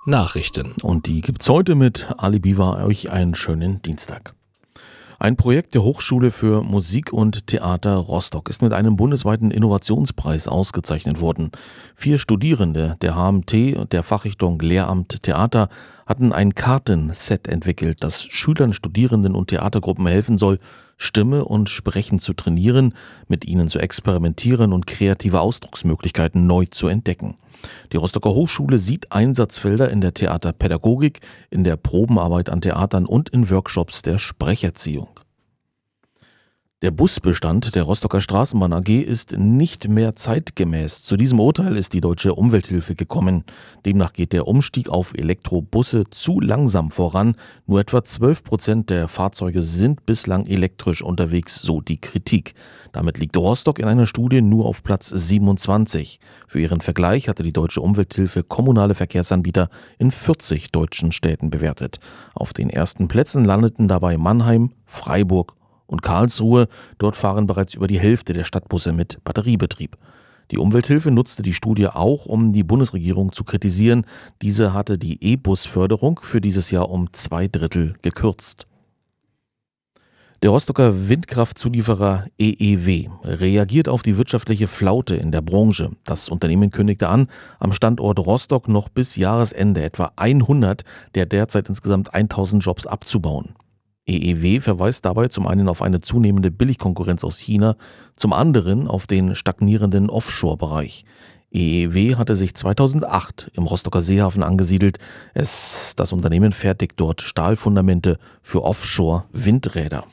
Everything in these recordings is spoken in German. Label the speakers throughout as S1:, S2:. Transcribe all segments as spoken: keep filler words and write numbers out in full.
S1: Nachrichten.
S2: Und die gibt's heute mit Ali Biwa. Euch einen schönen Dienstag. Ein Projekt der Hochschule für Musik und Theater Rostock ist mit einem bundesweiten Innovationspreis ausgezeichnet worden. Vier Studierende der H M T und der Fachrichtung Lehramt Theater hatten ein Kartenset entwickelt, das Schülern, Studierenden und Theatergruppen helfen soll, Stimme und Sprechen zu trainieren, mit ihnen zu experimentieren und kreative Ausdrucksmöglichkeiten neu zu entdecken. Die Rostocker Hochschule sieht Einsatzfelder in der Theaterpädagogik, in der Probenarbeit an Theatern und in Workshops der Sprecherziehung. Der Busbestand der Rostocker Straßenbahn A G ist nicht mehr zeitgemäß. Zu diesem Urteil ist die Deutsche Umwelthilfe gekommen. Demnach geht der Umstieg auf Elektrobusse zu langsam voran. Nur etwa zwölf Prozent der Fahrzeuge sind bislang elektrisch unterwegs, so die Kritik. Damit liegt Rostock in einer Studie nur auf Platz siebenundzwanzig. Für ihren Vergleich hatte die Deutsche Umwelthilfe kommunale Verkehrsanbieter in vierzig deutschen Städten bewertet. Auf den ersten Plätzen landeten dabei Mannheim, Freiburg und Karlsruhe. Dort fahren bereits über die Hälfte der Stadtbusse mit Batteriebetrieb. Die Umwelthilfe nutzte die Studie auch, um die Bundesregierung zu kritisieren. Diese hatte die E-Bus-Förderung für dieses Jahr um zwei Drittel gekürzt. Der Rostocker Windkraftzulieferer E E W reagiert auf die wirtschaftliche Flaute in der Branche. Das Unternehmen kündigte an, am Standort Rostock noch bis Jahresende etwa hundert der derzeit insgesamt tausend Jobs abzubauen. E E W verweist dabei zum einen auf eine zunehmende Billigkonkurrenz aus China, zum anderen auf den stagnierenden Offshore-Bereich. E E W hatte sich zweitausendacht im Rostocker Seehafen angesiedelt. Es, das Unternehmen fertigt dort Stahlfundamente für Offshore-Windräder.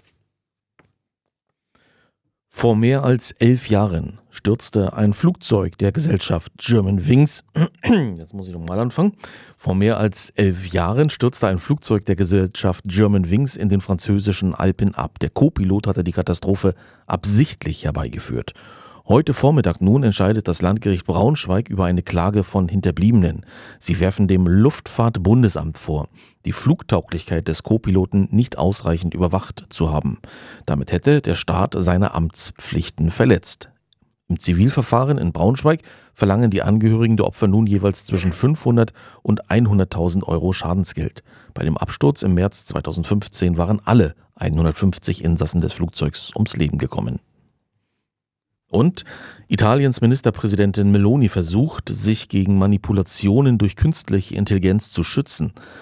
S2: Vor mehr als elf Jahren stürzte ein Flugzeug der Gesellschaft Germanwings, jetzt muss ich nochmal anfangen, vor mehr als elf Jahren stürzte ein Flugzeug der Gesellschaft Germanwings in den französischen Alpen ab. Der Co-Pilot hatte die Katastrophe absichtlich herbeigeführt. Heute Vormittag nun entscheidet das Landgericht Braunschweig über eine Klage von Hinterbliebenen. Sie werfen dem Luftfahrtbundesamt vor, die Flugtauglichkeit des Co-Piloten nicht ausreichend überwacht zu haben. Damit hätte der Staat seine Amtspflichten verletzt. Im Zivilverfahren in Braunschweig verlangen die Angehörigen der Opfer nun jeweils zwischen fünfhundert und hunderttausend Euro Schadensgeld. Bei dem Absturz im März zweitausendfünfzehn waren alle hundertfünfzig Insassen des Flugzeugs ums Leben gekommen. Und Italiens Ministerpräsidentin Meloni versucht, sich gegen Manipulationen durch künstliche Intelligenz zu schützen.